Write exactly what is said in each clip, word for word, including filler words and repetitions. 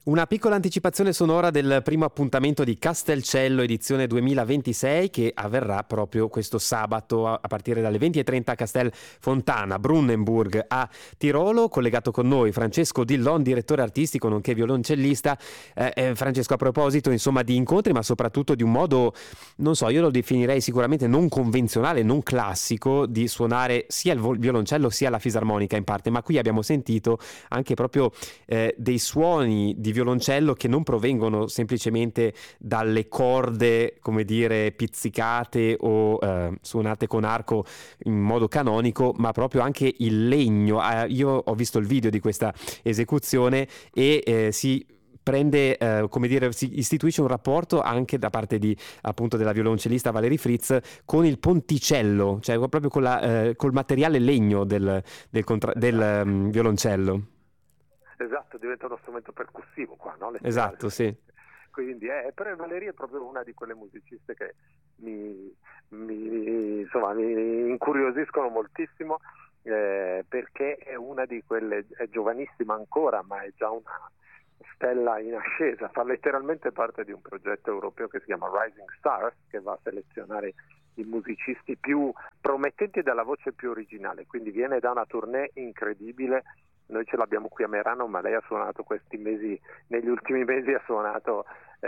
Una piccola anticipazione sonora del primo appuntamento di Castelcello edizione duemilaventisei che avverrà proprio questo sabato a partire dalle venti e trenta a Castel Fontana, Brunnenburg a Tirolo. Collegato con noi Francesco Dillon, direttore artistico nonché violoncellista. Eh, eh, Francesco, a proposito insomma di incontri, ma soprattutto di un modo, non so, io lo definirei sicuramente non convenzionale, non classico di suonare sia il violoncello sia la fisarmonica in parte, ma qui abbiamo sentito anche proprio eh, dei suoni di violoncello che non provengono semplicemente dalle corde, come dire, pizzicate o eh, suonate con arco in modo canonico, ma proprio anche il legno. Eh, io ho visto il video di questa esecuzione e eh, si prende, eh, come dire, si istituisce un rapporto anche da parte di appunto della violoncellista Valerie Fritz con il ponticello, cioè proprio con la, eh, col materiale legno del, del, contra- del um, violoncello. Esatto, diventa uno strumento percussivo qua, no? Esatto, sì. Quindi è, però Valeria è proprio una di quelle musiciste che mi, mi, insomma, mi incuriosiscono moltissimo, eh, perché è una di quelle, è giovanissima ancora, ma è già una stella in ascesa, fa letteralmente parte di un progetto europeo che si chiama Rising Stars, che va a selezionare i musicisti più promettenti e dalla voce più originale, quindi viene da una tournée incredibile. Noi ce l'abbiamo qui a Merano, ma lei ha suonato questi mesi, negli ultimi mesi ha suonato eh,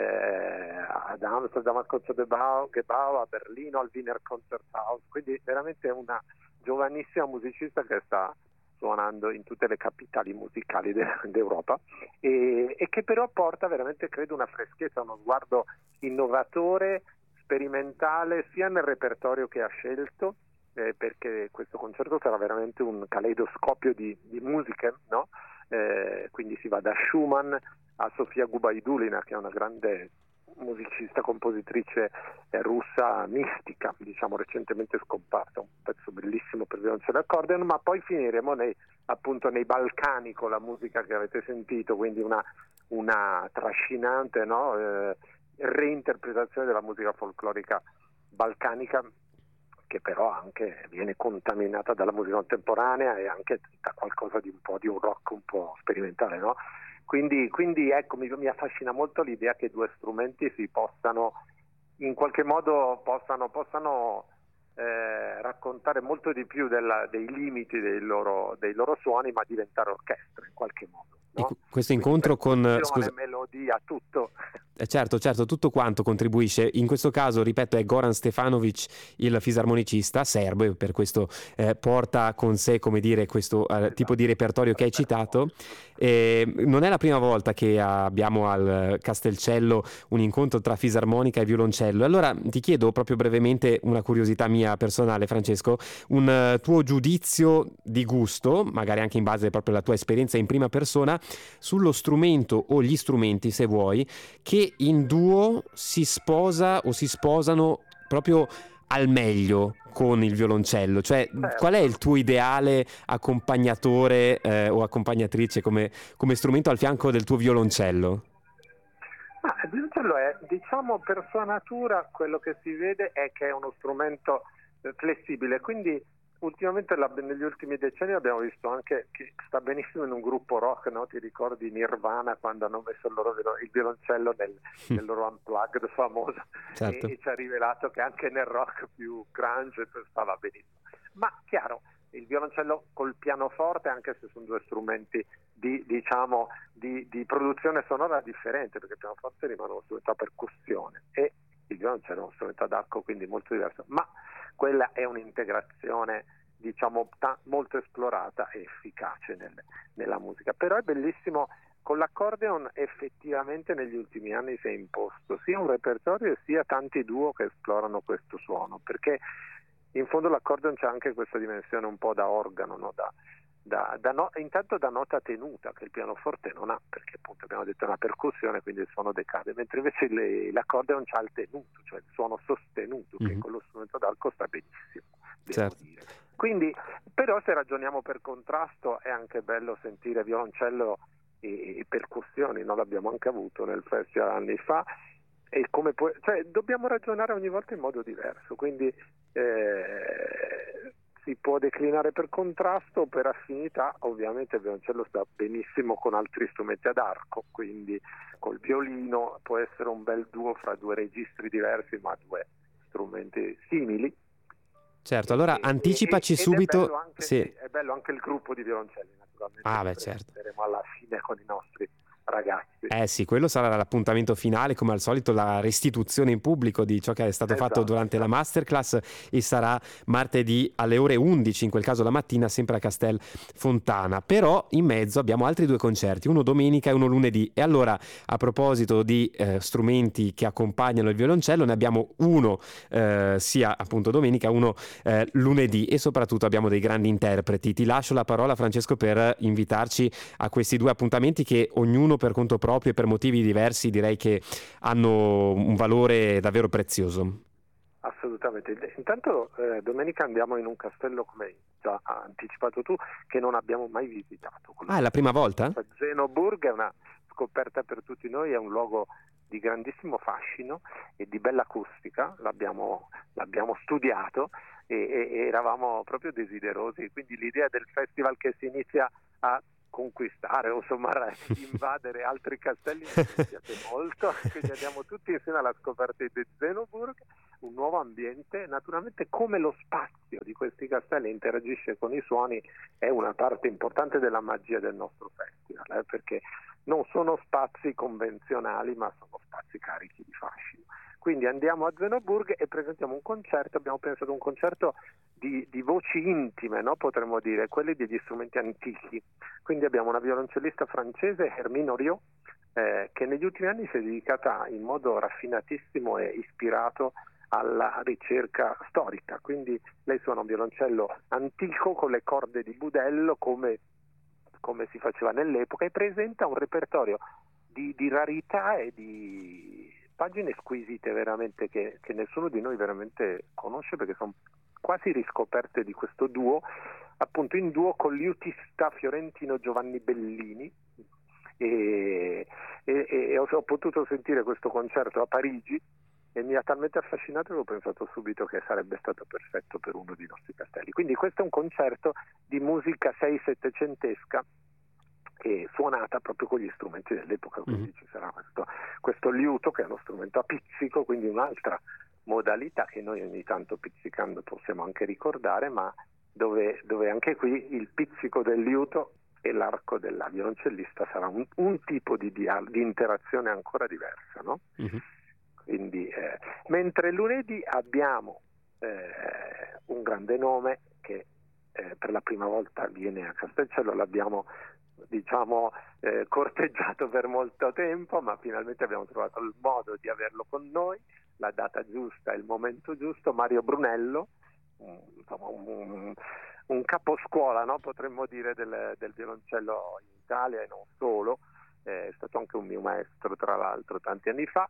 ad Amsterdam, al Concertgebouw, a Berlino, al Wiener Concerthaus, quindi veramente una giovanissima musicista che sta suonando in tutte le capitali musicali de- d'Europa e, e che però porta veramente, credo, una freschezza, uno sguardo innovatore, sperimentale, sia nel repertorio che ha scelto, Eh, perché questo concerto sarà veramente un caleidoscopio di, di musiche, no? Eh, quindi si va da Schumann a Sofia Gubaidulina, che è una grande musicista, compositrice eh, russa mistica, diciamo recentemente scomparsa, un pezzo bellissimo per violoncello e accordion, ma poi finiremo nei, appunto nei Balcani con la musica che avete sentito, quindi una, una trascinante, no? eh, reinterpretazione della musica folclorica balcanica, che però anche viene contaminata dalla musica contemporanea e anche da qualcosa di un po' di un rock un po' sperimentale, no? Quindi, quindi ecco, mi, mi affascina molto l'idea che due strumenti si possano, in qualche modo, possano, possano eh, raccontare molto di più della, dei limiti dei loro, dei loro suoni, ma diventare orchestra in qualche modo. No? Questo incontro con, scusa, melodia, tutto. Eh certo, certo, tutto quanto contribuisce. In questo caso, ripeto, è Goran Stefanovic, il fisarmonicista serbo, e per questo eh, porta con sé, come dire, questo eh, tipo di repertorio che hai citato. E non è la prima volta che abbiamo al Castelcello un incontro tra fisarmonica e violoncello. Allora ti chiedo proprio brevemente una curiosità mia personale, Francesco, un uh, tuo giudizio di gusto, magari anche in base proprio alla tua esperienza in prima persona, sullo strumento o gli strumenti, se vuoi, che in duo si sposa o si sposano proprio al meglio con il violoncello. Cioè, certo. Qual è il tuo ideale accompagnatore eh, o accompagnatrice come, come strumento al fianco del tuo violoncello? Ah, il violoncello è, diciamo, per sua natura, quello che si vede è che è uno strumento eh, flessibile, quindi ultimamente la, negli ultimi decenni abbiamo visto anche che sta benissimo in un gruppo rock, no? Ti ricordi Nirvana quando hanno messo il, loro, il violoncello nel, nel loro Unplugged famoso, certo. e, e ci ha rivelato che anche nel rock più grunge stava benissimo. Ma chiaro, il violoncello col pianoforte, anche se sono due strumenti di, diciamo, di, di produzione sonora differente, perché il pianoforte rimane uno strumento a percussione e il violoncello è uno strumento ad arco, quindi molto diverso, ma quella è un'integrazione, diciamo, ta- molto esplorata e efficace nel, nella musica. Però è bellissimo, con l'accordeon effettivamente negli ultimi anni si è imposto sia un repertorio sia tanti duo che esplorano questo suono, perché in fondo l'accordeon c'è anche questa dimensione un po' da organo, no? da, da, da no, intanto da nota tenuta, che il pianoforte non ha, perché appunto abbiamo detto è una percussione, quindi il suono decade, mentre invece le, l'accordeon c'ha il tenuto, cioè il suono sostenuto, mm-hmm. che con lo strumento d'arco sta benissimo, devo certo. dire. Quindi, però se ragioniamo per contrasto è anche bello sentire violoncello e, e percussioni, no? L'abbiamo anche avuto nel festival anni fa, e come può, cioè dobbiamo ragionare ogni volta in modo diverso, quindi eh, si può declinare per contrasto o per affinità. Ovviamente il violoncello sta benissimo con altri strumenti ad arco, quindi col violino può essere un bel duo fra due registri diversi ma due strumenti simili. Certo, allora E, anticipaci e, subito. Ed è bello, anche, Sì. è bello anche il gruppo di violoncelli, naturalmente. Ah, che beh, certo. presenteremo alla fine con i nostri ragazzi. Eh sì, quello sarà l'appuntamento finale, come al solito la restituzione in pubblico di ciò che è stato Esatto, fatto durante esatto. la masterclass, e sarà martedì alle ore undici, in quel caso la mattina, sempre a Castel Fontana. Però in mezzo abbiamo altri due concerti, uno domenica e uno lunedì. E allora, a proposito di eh, strumenti che accompagnano il violoncello, ne abbiamo uno eh, sia appunto domenica, uno eh, lunedì, e soprattutto abbiamo dei grandi interpreti. Ti lascio la parola, Francesco, per invitarci a questi due appuntamenti che ognuno per conto proprio e per motivi diversi direi che hanno un valore davvero prezioso. Assolutamente. Intanto eh, domenica andiamo in un castello, come già ha anticipato tu, che non abbiamo mai visitato. Ah, è la prima volta? Zenoburg è una scoperta per tutti noi, è un luogo di grandissimo fascino e di bella acustica, l'abbiamo, l'abbiamo studiato e, e, e eravamo proprio desiderosi, quindi l'idea del festival che si inizia a conquistare o insomma invadere altri castelli mi piace molto, quindi andiamo tutti insieme alla scoperta di Zenoburg, un nuovo ambiente. Naturalmente, come lo spazio di questi castelli interagisce con i suoni è una parte importante della magia del nostro festival, eh, perché non sono spazi convenzionali ma sono spazi carichi di fascino. Quindi andiamo a Zenoburg e presentiamo un concerto, abbiamo pensato un concerto di, di voci intime, no? Potremmo dire, quelli degli strumenti antichi. Quindi abbiamo una violoncellista francese, Hermine Oriot, eh, che negli ultimi anni si è dedicata in modo raffinatissimo e ispirato alla ricerca storica. Quindi lei suona un violoncello antico con le corde di budello come, come si faceva nell'epoca, e presenta un repertorio di, di rarità e di pagine squisite veramente che, che nessuno di noi veramente conosce, perché sono quasi riscoperte di questo duo, appunto in duo con il liutista fiorentino Giovanni Bellini, e, e, e ho, ho potuto sentire questo concerto a Parigi e mi ha talmente affascinato che ho pensato subito che sarebbe stato perfetto per uno dei nostri castelli. Quindi questo è un concerto di musica sei settecentesca e suonata proprio con gli strumenti dell'epoca, quindi mm-hmm. ci sarà questo, questo liuto che è uno strumento a pizzico, quindi un'altra modalità che noi ogni tanto pizzicando possiamo anche ricordare, ma dove, dove anche qui il pizzico del liuto e l'arco della violoncellista sarà un, un tipo di, dial- di interazione ancora diversa, no? Mm-hmm. Quindi, eh, mentre lunedì abbiamo eh, un grande nome che eh, per la prima volta viene a Castelcello, l'abbiamo diciamo eh, corteggiato per molto tempo, ma finalmente abbiamo trovato il modo di averlo con noi, la data giusta e il momento giusto. Mario Brunello, un, insomma, un, un caposcuola, no? Potremmo dire del, del violoncello in Italia e non solo, è stato anche un mio maestro tra l'altro tanti anni fa,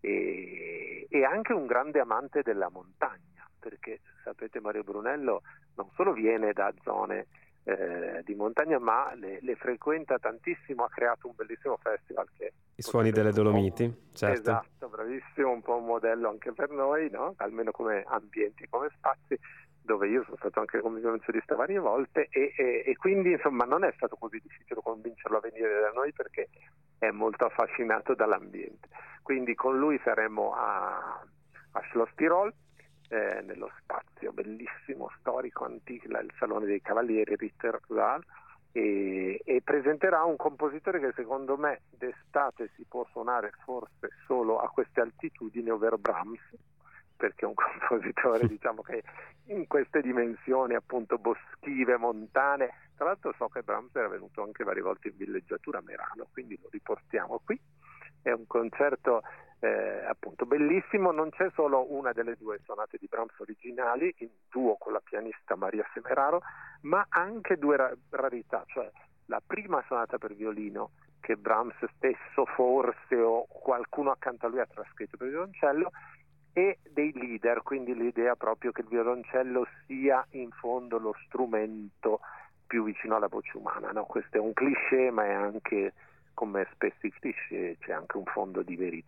e, e anche un grande amante della montagna, perché sapete Mario Brunello non solo viene da zone Eh, di montagna, ma le, le frequenta tantissimo, ha creato un bellissimo festival che i suoni delle Dolomiti, certo. Esatto, bravissimo, un po' un modello anche per noi, no? Almeno come ambienti, come spazi, dove io sono stato anche come violoncellista varie volte e, e, e quindi insomma non è stato così difficile convincerlo a venire da noi perché è molto affascinato dall'ambiente. Quindi con lui saremo a, a Schloss Tirol, Eh, nello spazio bellissimo, storico, antico, il Salone dei Cavalieri Rittersaal, e, e presenterà un compositore che secondo me d'estate si può suonare forse solo a queste altitudini, ovvero Brahms, perché è un compositore diciamo che in queste dimensioni appunto boschive, montane. Tra l'altro so che Brahms era venuto anche varie volte in villeggiatura a Merano, quindi lo riportiamo qui. È un concerto eh, appunto bellissimo. Non c'è solo una delle due sonate di Brahms originali in duo con la pianista Maria Semeraro, ma anche due ra- rarità, cioè la prima sonata per violino che Brahms stesso forse o qualcuno accanto a lui ha trascritto per violoncello, e dei leader, quindi l'idea proprio che il violoncello sia in fondo lo strumento più vicino alla voce umana, no? Questo è un cliché, ma è anche, come spesso i cliché, c'è anche un fondo di verità.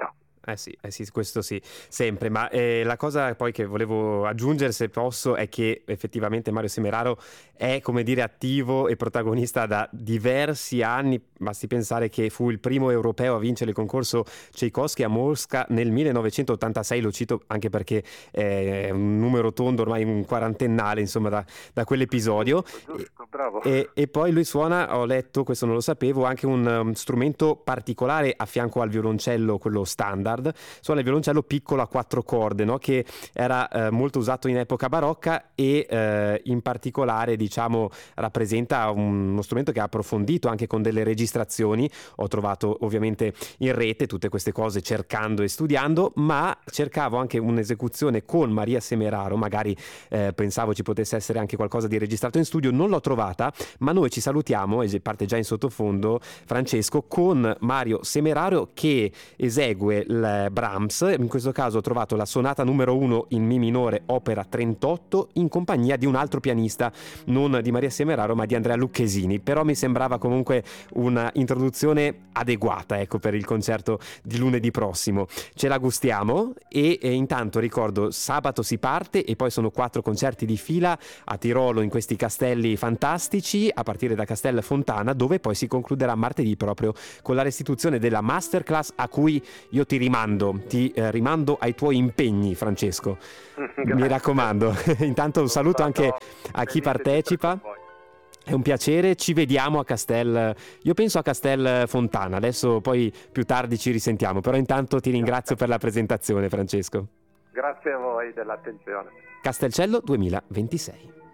Eh sì, eh sì, questo sì, sempre, ma eh, la cosa poi che volevo aggiungere, se posso, è che effettivamente Mario Semeraro è, come dire, attivo e protagonista da diversi anni. Basti pensare che fu il primo europeo a vincere il concorso Tchaikovsky a Mosca nel millenovecentottantasei, lo cito anche perché è un numero tondo, ormai un quarantennale, insomma, da, da quell'episodio. Giusto, giusto, bravo. E, e poi lui suona, ho letto, questo non lo sapevo, anche un um, strumento particolare a fianco al violoncello, quello standard. Suona il violoncello piccolo a quattro corde, no? Che era eh, molto usato in epoca barocca e eh, in particolare, diciamo, rappresenta un, uno strumento che ha approfondito anche con delle registrazioni. Ho trovato ovviamente in rete tutte queste cose cercando e studiando, ma cercavo anche un'esecuzione con Maria Semeraro, magari eh, pensavo ci potesse essere anche qualcosa di registrato in studio, non l'ho trovata, ma noi ci salutiamo, e parte già in sottofondo Francesco, con Mario Semeraro che esegue il Brahms. In questo caso ho trovato la sonata numero uno in Mi minore, opera trentotto, in compagnia di un altro pianista, non di Maria Semeraro ma di Andrea Lucchesini, però mi sembrava comunque una introduzione adeguata, ecco, per il concerto di lunedì prossimo. Ce la gustiamo e, e intanto ricordo, sabato si parte e poi sono quattro concerti di fila a Tirolo in questi castelli fantastici, a partire da Castel Fontana, dove poi si concluderà martedì proprio con la restituzione della masterclass a cui io ti rimando, ti eh, rimando ai tuoi impegni, Francesco. Mi raccomando. Intanto un saluto anche a chi partecipa. È un piacere, ci vediamo a Castel, io penso a Castel Fontana, adesso poi più tardi ci risentiamo, però intanto ti ringrazio per la presentazione, Francesco. Grazie a voi dell'attenzione. Castelcello duemilaventisei.